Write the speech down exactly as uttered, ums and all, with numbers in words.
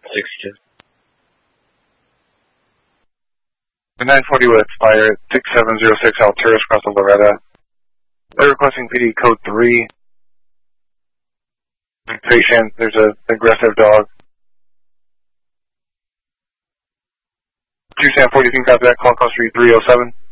sixty-two. The nine forty will expire at six seven zero six Alturas across the Loretta. They're requesting P D code three. Be patient, there's an aggressive dog. Tucson forty, you can copy that, call across three three oh seven.